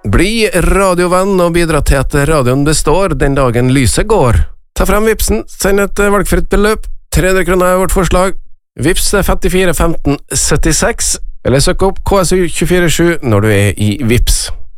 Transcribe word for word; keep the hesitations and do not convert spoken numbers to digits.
Bli radiovenn og bidra til at radioen består den dagen lyset går. Ta frem Vipsen, send et valgfritt beløp, tre hundre kroner er vårt forslag. Vips femtifire femten syttiseks, eller søk opp K S U to fire sju når du er i Vips.